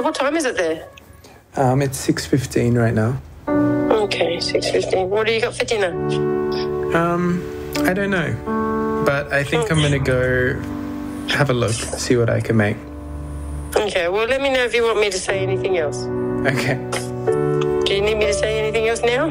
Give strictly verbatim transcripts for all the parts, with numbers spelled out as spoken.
So what time is it there? Um, it's six fifteen right now. Okay, six fifteen. What do you got for dinner? Um, I don't know. But I think I'm going to go have a look, see what I can make. Okay, well, let me know if you want me to say anything else. Okay. Do you need me to say anything else now?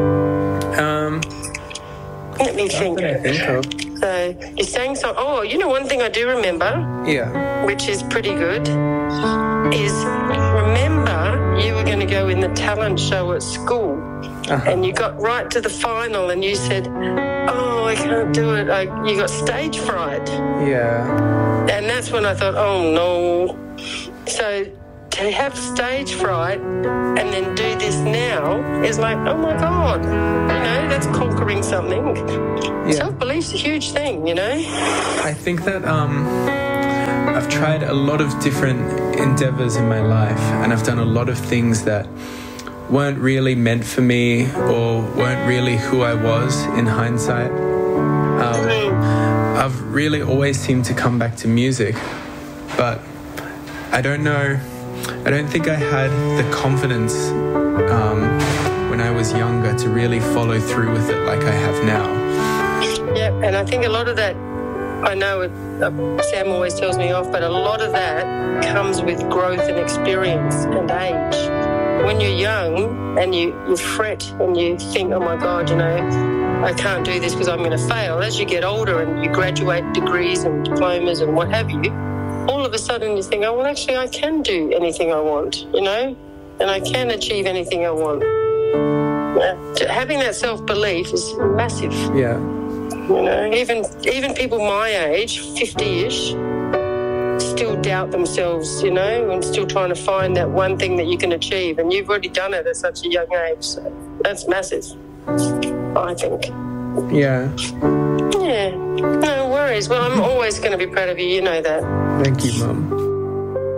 Um, Let me think. Not that I think of. So, you're saying so. Oh, you know, one thing I do remember, Yeah. which is pretty good, is remember you were going to go in the talent show at school. Uh-huh. And you got right to the final and you said, oh, I can't do it. I, you got stage fright. Yeah. And that's when I thought, oh, no. So to have stage fright and then do this now is like, oh, my God. You know, that's conquering something. Yeah. Self-belief's a huge thing, you know. I think that um, I've tried a lot of different endeavors in my life, and I've done a lot of things that weren't really meant for me or weren't really who I was in hindsight. Um, I've really always seemed to come back to music, but I don't know, I don't think I had the confidence um, when I was younger to really follow through with it like I have now. Yeah, and I think a lot of that, I know it, uh, Sam always tells me off, but a lot of that comes with growth and experience and age. When you're young and you, you fret and you think, oh my God, you know, I can't do this because I'm going to fail. As you get older and you graduate degrees and diplomas and what have you, all of a sudden you think, oh, well, actually, I can do anything I want, you know, and I can achieve anything I want. Yeah. Having that self-belief is massive. Yeah. You know, even even people my age, fifty-ish, still doubt themselves, you know, and still trying to find that one thing that you can achieve. And you've already done it at such a young age. So that's massive, I think. Yeah. Yeah. No worries. Well, I'm always going to be proud of you. You know that. Thank you, Mum.